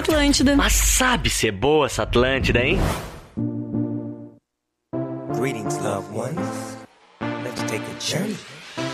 Atlântida. Mas sabe ser boa essa Atlântida, hein? Greetings, loved ones. Let's take a journey.